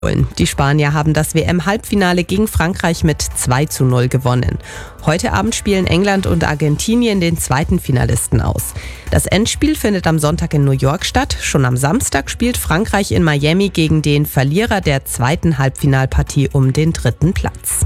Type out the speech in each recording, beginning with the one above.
Die Spanier haben das WM-Halbfinale gegen Frankreich mit 2:0 gewonnen. Heute Abend spielen England und Argentinien den zweiten Finalisten aus. Das Endspiel findet am Sonntag in New York statt. Schon am Samstag spielt Frankreich in Miami gegen den Verlierer der zweiten Halbfinalpartie um den dritten Platz.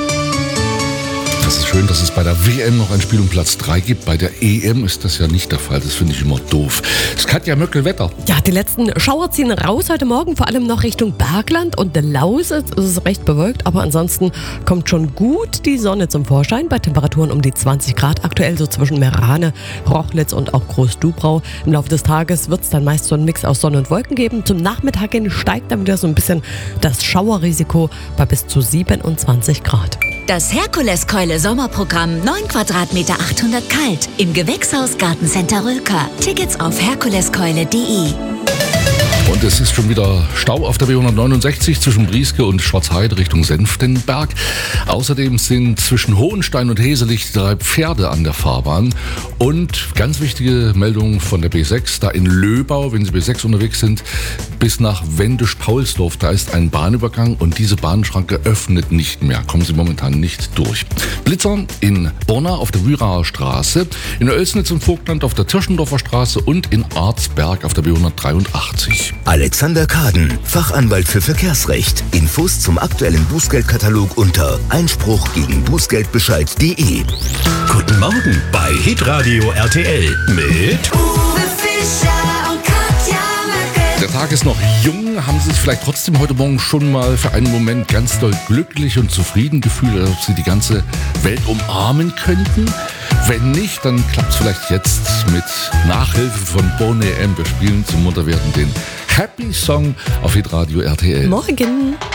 Das ist schön, dass es bei der WM noch ein Spiel um Platz 3 gibt. Bei der EM ist das ja nicht der Fall. Das finde ich immer doof. Es kann ja Möckelwetter. Ja, die letzten Schauer ziehen raus heute Morgen, vor allem noch Richtung Bergland und der Lausitz. Es ist recht bewölkt, aber ansonsten kommt schon gut die Sonne zum Vorschein bei Temperaturen um die 20 Grad. Aktuell so zwischen Merane, Rochlitz und auch Groß-Dubrau. Im Laufe des Tages wird es dann meist so einen Mix aus Sonne und Wolken geben. Zum Nachmittag hin steigt dann wieder so ein bisschen das Schauerrisiko bei bis zu 27 Grad. Das Herkuleskeule Sommerprogramm 9 Quadratmeter 800 kalt im Gewächshaus Gartencenter Rülker. Tickets auf herkuleskeule.de. Und es ist schon wieder Stau auf der B169 zwischen Brieske und Schwarzheide Richtung Senftenberg. Außerdem sind zwischen Hohenstein und Heselich 3 Pferde an der Fahrbahn. Und ganz wichtige Meldung von der B6, da in Löbau, wenn Sie B6 unterwegs sind, bis nach Wendisch-Paulsdorf, da ist ein Bahnübergang und diese Bahnschranke öffnet nicht mehr. Kommen Sie momentan nicht durch. Blitzer in Borna auf der Würaer Straße, in Oelsnitz und Vogtland auf der Tirschendorfer Straße und in Arzberg auf der B183. Alexander Kaden, Fachanwalt für Verkehrsrecht. Infos zum aktuellen Bußgeldkatalog unter Einspruch gegen Bußgeldbescheid.de. Guten Morgen bei Hitradio RTL mit Uwe Fischer und Katja Möckel. Der Tag ist noch jung. Haben Sie sich vielleicht trotzdem heute Morgen schon mal für einen Moment ganz doll glücklich und zufrieden gefühlt, als ob Sie die ganze Welt umarmen könnten? Wenn nicht, dann klappt es vielleicht jetzt mit Nachhilfe von Boney M. Wir spielen zum Munterwerden den Happy Song auf Hitradio RTL. Morgen!